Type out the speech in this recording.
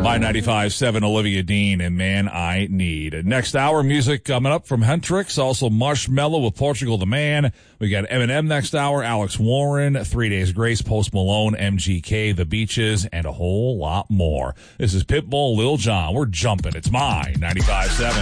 My 95.7 Olivia Dean and Man I Need. Next hour, music coming up from Hendrix, also Marshmello with Portugal the Man. We got Eminem next hour, Alex Warren, 3 Days Grace, Post Malone, MGK, The Beaches, and a whole lot more. This is Pitbull, Lil Jon. We're jumping. It's My 95.7.